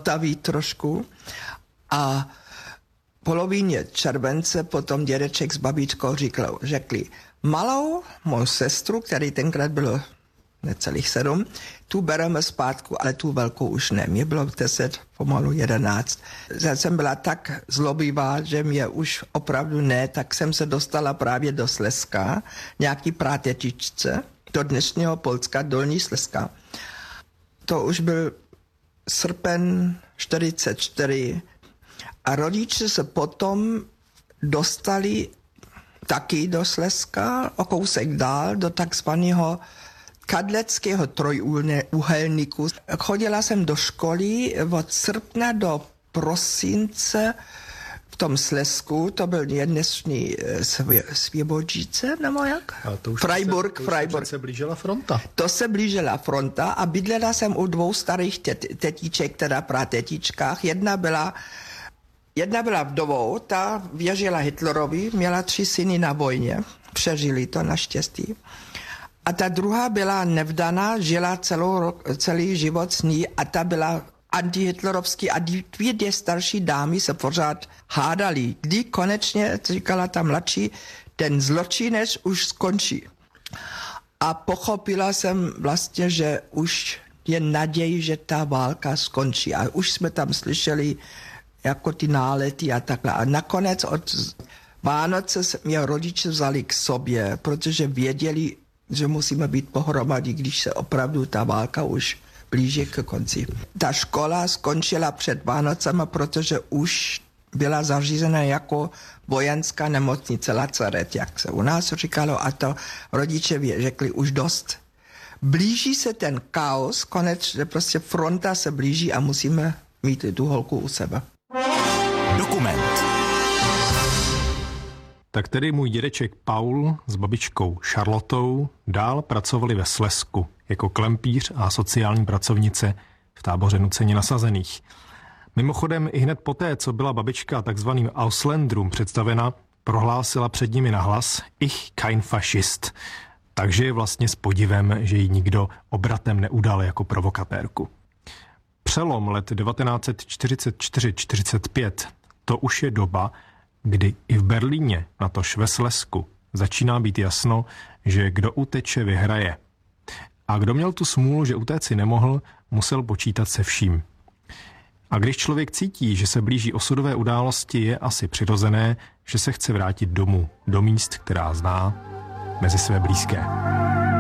zotaví trošku. A v polovině července potom dědeček s babičkou řekli, malou mou sestru, který tenkrát bylo necelých 7, tu bereme zpátku, ale tu velkou už ne. Mě bylo 10, pomalu 11. Já jsem byla tak zlobivá, že mě už opravdu ne, tak jsem se dostala právě do Slezska, nějaký prátetičce, do dnešního Polska, Dolní Slezska. To už byl srpen 44 a rodiče se potom dostali taky do Slezska, o kousek dál, do takzvaného kadleckého trojúhelníku. Chodila jsem do školy od srpna do prosince v tom Slezsku, to byl dnešní Svěbožice, nebo jak? Freiburg. Se blížila fronta. To se blížila fronta a bydlela jsem u 2 starých tetiček, teda prátetičkách. Jedna byla vdovou, ta věřila Hitlerovi, měla 3 syny na vojně, přežili to naštěstí. A ta druhá byla nevdaná, žila celý život s ní a ta byla antihitlerovský a dvě starší dámy se pořád hádali. Kdy konečně, říkala ta mladší, ten zločinec už skončí. A pochopila jsem vlastně, že už je naděj, že ta válka skončí. A už jsme tam slyšeli jako ty nálety a takhle. A nakonec od Vánoce mě rodiče vzali k sobě, protože věděli, že musíme být pohromadě, když se opravdu ta válka už blíží ke konci. Ta škola skončila před Vánocema, protože už byla zařízena jako vojenská nemocnice Lazaret, jak se u nás říkalo, a to rodiče řekli už dost. Blíží se ten chaos, konečně prostě fronta se blíží a musíme mít tu holku u sebe. Dokument. Tak tedy můj dědeček Paul s babičkou Charlotou dál pracovali ve Slezsku jako klempíř a sociální pracovnice v táboře nuceně nasazených. Mimochodem i hned poté, co byla babička takzvaným Ausländrům představena, prohlásila před nimi nahlas Ich kein Faschist. Takže je vlastně s podivem, že ji nikdo obratem neudal jako provokatérku. Přelom let 1944-45, to už je doba, kdy i v Berlíně, natož ve Slezsku, začíná být jasno, že kdo uteče, vyhraje. A kdo měl tu smůlu, že utéci nemohl, musel počítat se vším. A když člověk cítí, že se blíží osudové události, je asi přirozené, že se chce vrátit domů, do míst, která zná, mezi své blízké.